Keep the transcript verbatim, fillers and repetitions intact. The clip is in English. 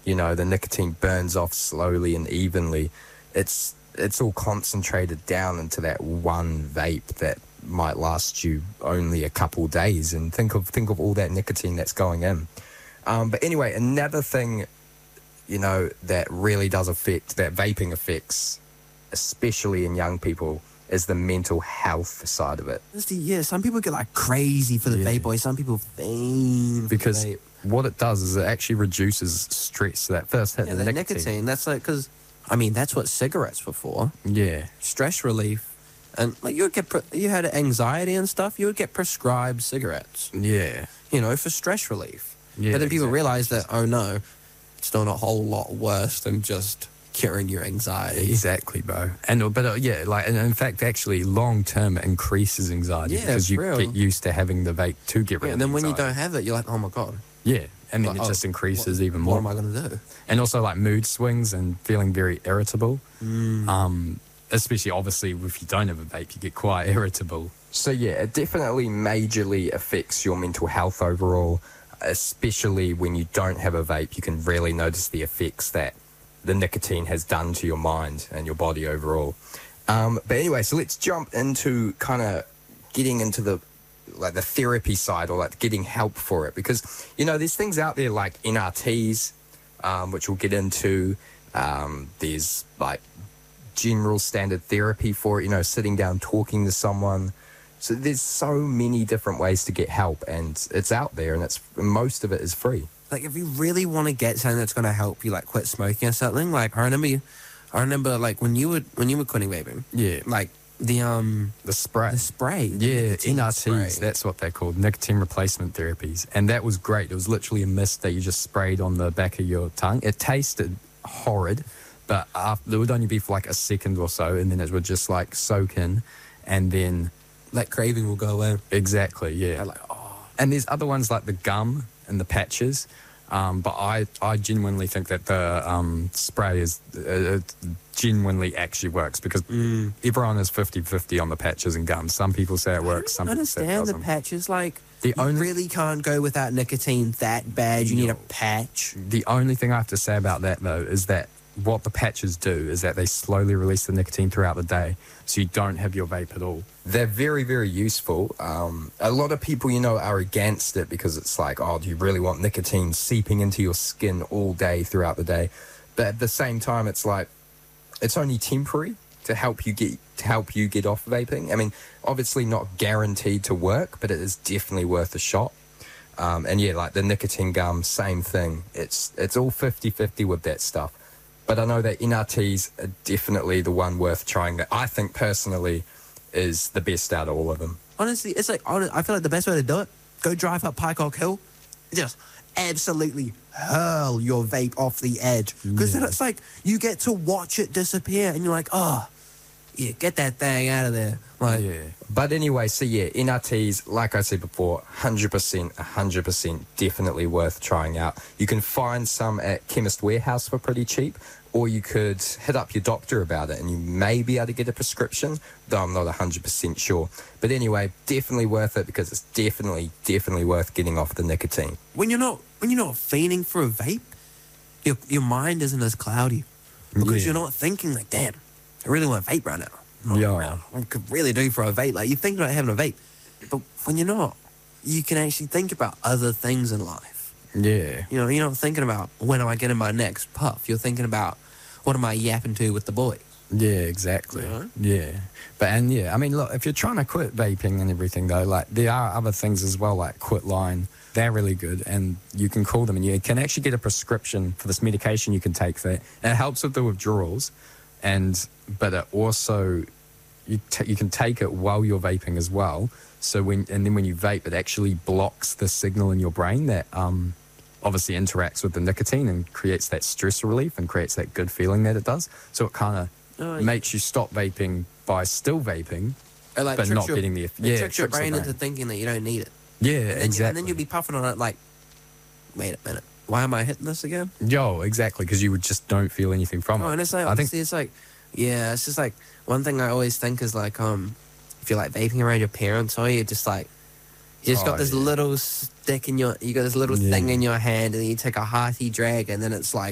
you know, the nicotine burns off slowly and evenly. It's it's all concentrated down into that one vape that might last you only a couple days. And think of think of all that nicotine that's going in. Um, but anyway, another thing, you know, that really does affect, that vaping affects, especially in young people, is the mental health side of it. Honestly, yeah, some people get like crazy for the Yeah. vape, boy. Some people faint Because for the vape. what it does is it actually reduces stress. That first hit Yeah, of the the nicotine. nicotine. That's like, because, I mean, that's what cigarettes were for. Yeah. Stress relief. And like you would get, pre- you had anxiety and stuff, you would get prescribed cigarettes, Yeah. you know, for stress relief. Yeah, but then people exactly. realize that, oh no, it's not a whole lot worse than just curing your anxiety. Exactly, bro. And but uh, yeah, like and in fact, actually, long term it increases anxiety Yeah, because it's you real. get used to having the vape to get rid Yeah, of and then when you anxiety. don't have it, you're like, oh my God. Yeah, and then Like, it oh, just increases what, even more. What am I going to do? And also like mood swings and feeling very irritable. Mm. Um, especially obviously if you don't have a vape, you get quite irritable. So yeah, it definitely majorly affects your mental health overall, especially when you don't have a vape. You can really notice the effects that the nicotine has done to your mind and your body overall. Um, but anyway, so let's jump into kind of getting into the like the therapy side, or like getting help for it, because you know there's things out there like N R Ts, um, which we'll get into. Um, there's like general standard therapy for it, you know, sitting down talking to someone. So there's so many different ways to get help, and it's out there, and it's most of it is free. Like, if you really want to get something that's going to help you, like, quit smoking or something, like, I remember, you, I remember, like, when you were, when you were quitting vaping, Yeah, like, the, um, the spray. the spray. the Yeah, nicotine N R Ts, spray. that's what they're called, nicotine replacement therapies. And that was great. It was literally a mist that you just sprayed on the back of your tongue. It tasted horrid, but after, it would only be for like a second or so, and then it would just like soak in, and then... That craving will go away. Exactly, yeah. I'm like, oh. And there's other ones like the gum and the patches, um, but I, I genuinely think that the um, spray is uh, it genuinely actually works, because Mm. everyone is fifty-fifty on the patches and gums. Some people say it works, some I people say it understand the doesn't. patches, like, The you only- really can't go without nicotine that bad. You need a patch. The only thing I have to say about that, though, is that what the patches do is that they slowly release the nicotine throughout the day, so you don't have your vape at all. They're very, very useful. Um, a lot of people, you know, are against it because it's like, oh, do you really want nicotine seeping into your skin all day throughout the day? But at the same time, it's like, it's only temporary to help you get to help you get off vaping. I mean, obviously not guaranteed to work, but it is definitely worth a shot. Um, and yeah, like the nicotine gum, same thing. It's it's all fifty-fifty with that stuff. But I know that N R Ts are definitely the one worth trying, that I think personally is the best out of all of them. Honestly, it's like, hon- I feel like the best way to do it, go drive up Pycock Hill, just absolutely hurl your vape off the edge. Because then it's like, you get to watch it disappear, and you're like, oh, yeah, get that thing out of there. Like, Yeah. But anyway, so yeah, N R Ts, like I said before, one hundred percent, one hundred percent definitely worth trying out. You can find some at Chemist Warehouse for pretty cheap, or you could hit up your doctor about it and you may be able to get a prescription, though I'm not one hundred percent sure. But anyway, definitely worth it, because it's definitely, definitely worth getting off the nicotine. when you're not when you're not fiending for a vape, your your mind isn't as cloudy, because Yeah. you're not thinking like, damn, I really want a vape right now. Oh, Yeah. man, I could really do for a vape. Like, you think about having a vape, but when you're not, you can actually think about other things in life. Yeah. You know, you're not thinking about, when am I getting my next puff? You're thinking about, what am I yapping to with the boys? Yeah, exactly. Yeah. Yeah. But, and yeah, I mean, look, if you're trying to quit vaping and everything, though, like, there are other things as well, like Quitline. They're really good, and you can call them, and you can actually get a prescription for this medication you can take for it. And it helps with the withdrawals, and, but it also, you, t- you can take it while you're vaping as well. So when, and then when you vape, it actually blocks the signal in your brain that, um, obviously interacts with the nicotine and creates that stress relief and creates that good feeling that it does. So it kind of Oh, yeah. makes you stop vaping by still vaping, Or, like, but tricks not your- getting the... It Yeah, tricks your tricks the brain brain. into thinking that you don't need it. Yeah, And then, you- exactly. and then you'll be puffing on it like, wait a minute, why am I hitting this again? Yo, exactly, because you would just don't feel anything from Oh, it. and it's like, I think, honestly, it's like, yeah, it's just like, one thing I always think is like, um, if you're like vaping around your parents, or you're just like, you just Oh, got this yeah. little stick in your, you got this little Yeah. thing in your hand, and then you take a hearty drag, and then it's like,